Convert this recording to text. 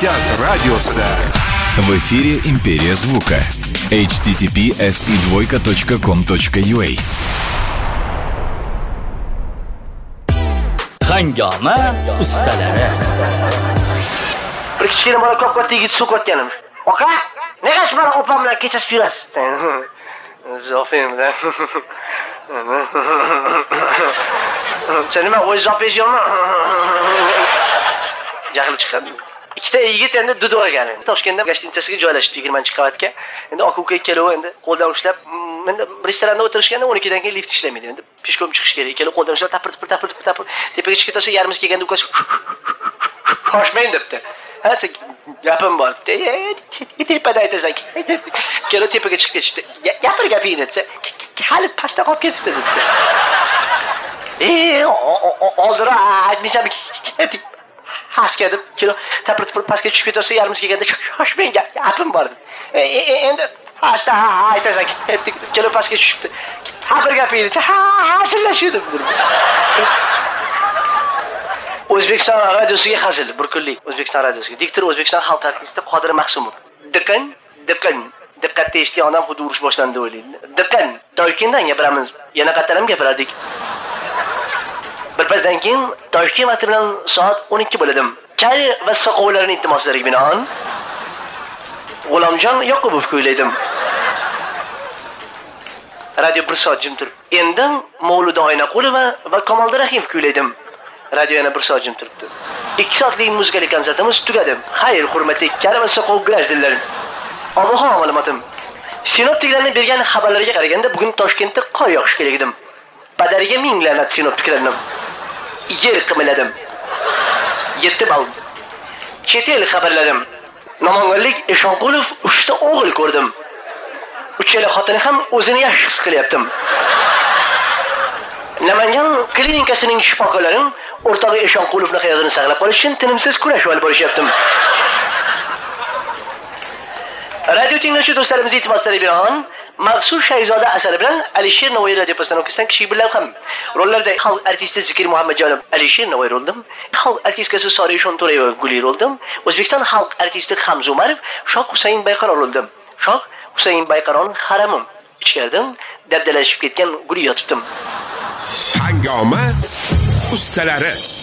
Kavkaz radiosida. В эфире «Империя звука». https://2.com.ua. Hangoma ustalari. Bir kichkina bola ko'p yigit suv qutyaptim. Oka, nega shu bola opam bilan kechasi yurasiz? Zofim bilan. Sen nima o'z zofingmi? Jahli chiqadi. Ikkita yigit endi Duduga keldi. Toshkentda gastitsasiga joylashib 20-qavatga. Endi aka ikkalovi endi qo'ldan ushlab, endi restoranda o'tirishganda 12 dan keyin lift ishlamaydi. Endi peshkom chiqish kerak. Ikkalovi qo'ldan ushlab tapir tepaga chiqib ketsa yarimiz kelganda ukasi qo'shmayin debdi. Ha, gapim bor. Tepada aytasan. Kelo tepaga chiqib ketdi. Gaping desa, hali pastda qolib ketibdi debdi. Oldira aytmasam Haska deb kilo tapir pastga tushib ketsa yarimiz kelganda shoshmang gapim bor deb. Endi pastda aytasan kilo pastga tushibdi. Bir gaping desa hazillashu deb. O'zbekiston radiosiga hazil bir kunlik. O'zbekiston radiosiga diktor O'zbekiston xalq artisti Qodir Maqsumov. Diqqatga eshitgan odam xuddi urush boshlandi o'ylaydi. Diqqat, Toshkentdan gapiramiz. Yana qaytaram gapirardik. Birpasdan keyin Toshkent vaqti bilan soat 12 bo'ladim. Kal va soqovlarning iltimoslariga binoan G'ulomjon Yoqubov kuylaydim. Radio 1 soat jim turib. Endi Mavluda Oynaqulova va Kamolda Rahimov kuylaydim. Radio yana 1 soat jim turibdi. 2 soatlik muzikalik konsertimiz tugadi. Xayr, hurmatli kal va soqov grajdinlar. Ob-havo ma'lumotim. Sinoptiklarning bergan xabarlariga qaraganda bugun Toshkentda qor yog'ishi kerak edi. Padariga ming la'nat sinoptiklarning. Yer qimirladim. 7 bal. Chet el xabarlarim. Namanganlik Eshonqulov 3 ta o'g'il ko'rdim. Uchala xotini ham o'zini yaxshi his qilyaptim. Namangan klinikasining shifokorlari o'rtog'i Eshonqulovning hayotini saqlab qolish uchun tinimsiz kurash olib borishyapti. Radio tinglovchi do'stlarimiz iltimoslariga binoan Maqsud Shayzoda asari bilan Alisher Navoiy radio postanovkasidan kishi bilan ham rollarda xalq artisti Zikir Muhammadjonov Alisher Navoiy roldim. Xalq artistkasi Sora Ishonto'rayeva Guli roldim. O'zbekiston xalq artisti Hamza Umarov Shoh Husayn Bayqaror roldim. Shoh Husayn Bayqaron haramim ichkaridan dabdalashib ketgan Guli yotibdim. Hangoma ustalari.